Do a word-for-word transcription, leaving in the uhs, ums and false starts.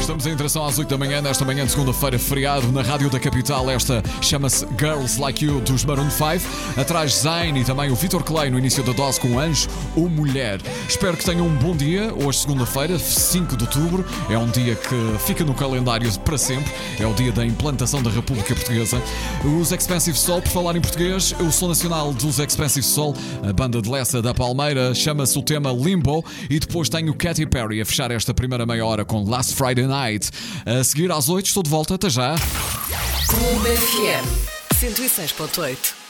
Estamos em interação às oito da manhã, nesta manhã de segunda-feira, feriado, na Rádio da Capital. Esta chama-se Girls Like You, dos Maroon cinco. Atrás Zayn e também o Vitor Clay no início da dose com Anjo ou Mulher. Espero que tenham um bom dia. Hoje, segunda-feira, cinco de outubro. É um dia que fica no calendário para sempre. É o dia da implantação da República Portuguesa. Os Expensive Soul, por falar em português, o som nacional dos Expensive Soul, a banda de Lessa da Palmeira, chama-se o tema Limbo. E depois tenho Katy Perry a fechar esta primeira meia hora com Last Friday Night. A seguir às oito, estou de volta, até já. Clube F M cento e seis ponto oito.